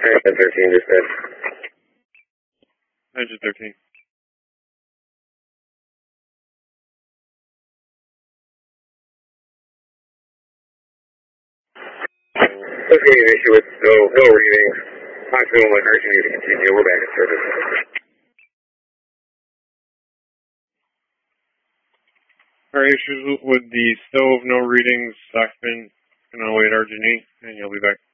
Engine 13, dispatch. Engine 13. Okay, an issue with no readings. Hospital and urgent you to continue. We're back in service. Our issues with the stove, no readings, occupant can await RG&E, and you'll be back.